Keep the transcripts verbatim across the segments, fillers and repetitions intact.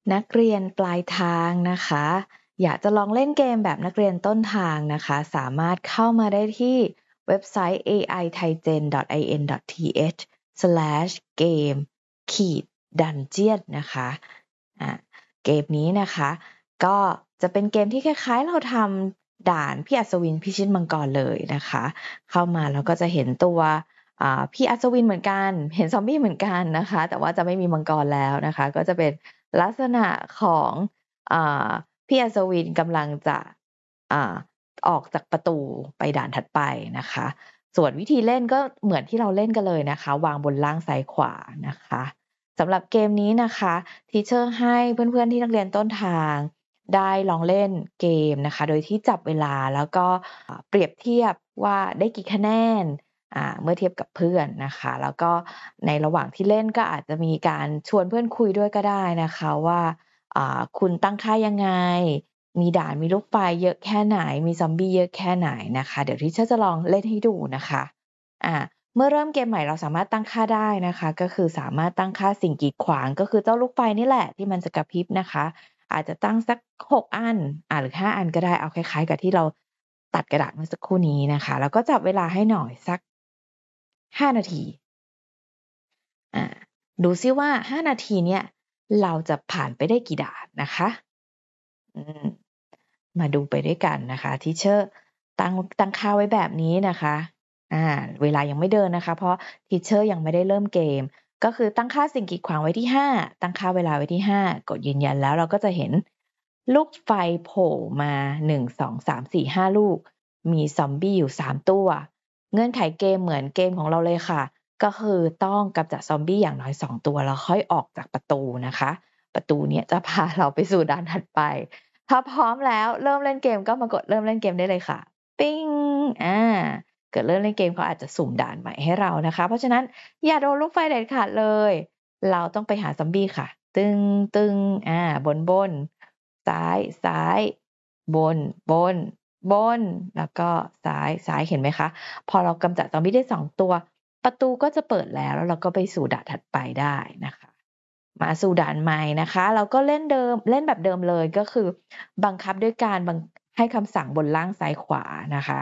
นักเรียนปลายทางนะคะอยากจะลองเล่นเกมแบบนักเรียนต้นทางนะคะสามารถเข้ามาได้ที่เว็บไซต์ เอ ไอ ไทยเจน ดอท ไอ เอ็น ดอท ที เอช สแลช เกม ขีด ดันเจียนนะคะอ่ะเกมนี้นะคะก็จะเป็นเกมที่คล้ายๆเราทำด่านพี่อัศวินพิชิตมังกรเลยนะคะเข้ามาแล้วก็จะเห็นตัวอ่าพี่อัศวินเหมือนกันเห็นซอมบี้เหมือนกันนะคะแต่ว่าจะไม่มีมังกรแล้วนะคะก็จะเป็นลักษณะของอ่าพี่อัศวินกำลังจะอ่าออกจากประตูไปด่านถัดไปนะคะส่วนวิธีเล่นก็เหมือนที่เราเล่นกันเลยนะคะวางบนล่างซ้ายขวานะคะสำหรับเกมนี้นะคะทีเชอร์ให้เพื่อนๆที่นักเรียนต้นทางได้ลองเล่นเกมนะคะโดยที่จับเวลาแล้วก็เปรียบเทียบว่าได้กี่คะแนนอ่าเมื่อเทียบกับเพื่อนนะคะแล้วก็ในระหว่างที่เล่นก็อาจจะมีการชวนเพื่อนคุยด้วยก็ได้นะคะว่าอ่าคุณตั้งค่ายังไงมีด่านมีลูกไฟเยอะแค่ไหนมีซอมบี้เยอะแค่ไหนนะคะเดี๋ยวที่ฉันจะลองเล่นให้ดูนะคะอ่าเมื่อเริ่มเกมใหม่เราสามารถตั้งค่าได้นะคะก็คือสามารถตั้งค่าสิ่งกีดขวางก็คือเจ้าลูกไฟนี่แหละที่มันจะกระพริบนะคะอาจจะตั้งสักหกอันอ่าหรือห้าอันก็ได้เอาคล้ายๆกับที่เราตัดกระดาษเมื่อสักครู่นี้นะคะแล้วก็จับเวลาให้หน่อยสักห้านาที อ่าดูซิว่าห้านาทีเนี้ยเราจะผ่านไปได้กี่ด่านนะคะอืมมาดูไปด้วยกันนะคะทีเชอร์ตั้งตั้งค่าไว้แบบนี้นะคะอ่าเวลายังไม่เดินนะคะเพราะทีเชอร์ยังไม่ได้เริ่มเกมก็คือตั้งค่าสิ่งกีดขวางไว้ที่ห้าตั้งค่าเวลาไว้ที่ห้ากดยืนยันแล้วเราก็จะเห็นลูกไฟโผล่มาหนึ่ง สอง สาม สี่ ห้าลูกมีซอมบี้อยู่สามตัวเงื่อนไขเกมเหมือนเกมของเราเลยค่ะ ก็คือต้องกำจัดซอมบี้อย่างน้อยสองตัวแล้วค่อยออกจากประตูนะคะประตูเนี้ยจะพาเราไปสู่ด่านถัดไปถ้าพร้อมแล้วเริ่มเล่นเกมก็มากดเริ่มเล่นเกมได้เลยค่ะปิ๊งอ่าเกิดเริ่มเล่นเกมเขาอาจจะสุ่มด่านใหม่ให้เรานะคะเพราะฉะนั้นอย่าโดนลูกไฟเด็ดขาดเลยเราต้องไปหาซอมบี้ค่ะตึงตึงอ่าบนบนซ้ายซ้ายบนบนบนแล้วก็ซ้ายซ้ายเห็นไหมคะพอเรากำจัดซอมบี้ได้สองตัว ประตูก็จะเปิดแล้วแล้วเราก็ไปสู่ด่านถัดไปได้นะคะมาสู่ด่านใหม่นะคะเราก็เล่นเดิมเล่นแบบเดิมเลยก็คือบังคับด้วยการบังให้คำสั่งบนล่างซ้ายขวานะคะ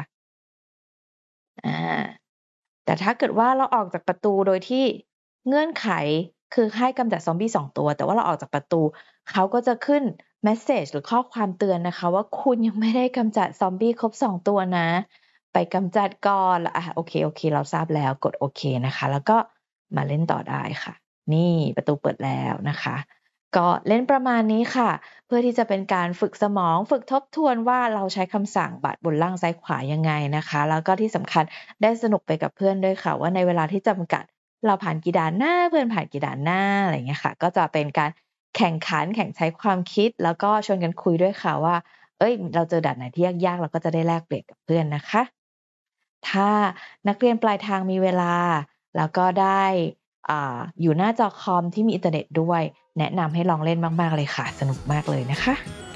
อาแต่ถ้าเกิดว่าเราออกจากประตูโดยที่เงื่อนไขคือให้กำจัดซอมบี้สองตัวแต่ว่าเราออกจากประตูเขาก็จะขึ้นเมสเซจหรือข้อความเตือนนะคะว่าคุณยังไม่ได้กำจัดซอมบี้ครบสองตัวนะไปกำจัดก่อนแล้วอะโอเคๆเราทราบแล้วกดโอเคนะคะแล้วก็มาเล่นต่อได้ค่ะนี่ประตูเปิดแล้วนะคะก็เล่นประมาณนี้ค่ะเพื่อที่จะเป็นการฝึกสมองฝึกทบทวนว่าเราใช้คำสั่งบัตรบนล่างซ้ายขวายังไงนะคะแล้วก็ที่สำคัญได้สนุกไปกับเพื่อนด้วยค่ะว่าในเวลาที่จำกัดเราผ่านกี่ด่านหน้าเพื่อนผ่านกี่ด่านหน้าอะไรอย่างเงี้ยค่ะก็จะเป็นการแข่งขันแข่งใช้ความคิดแล้วก็ชวนกันคุยด้วยค่ะว่าเฮ้ยเราเจอด่านไหนที่ยากๆเราก็จะได้แลกเปลี่ยนกับเพื่อนนะคะถ้านักเรียนปลายทางมีเวลาแล้วก็ได้อ่าอยู่หน้าจอคอมที่มีอินเทอร์เน็ตด้วยแนะนำให้ลองเล่นมากๆเลยค่ะสนุกมากเลยนะคะ